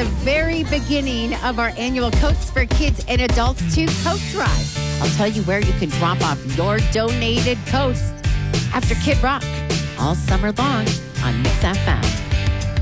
the very beginning of our annual Coats for Kids and Adults 2 Coat Drive. I'll tell you where you can drop off your donated coats after Kid Rock all summer long on Mix FM.